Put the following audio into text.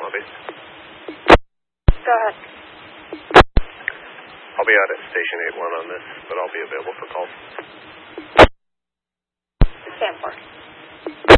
Long Beach. Go ahead. I'll be out at Station 81 on this, but I'll be available for calls. Stand for.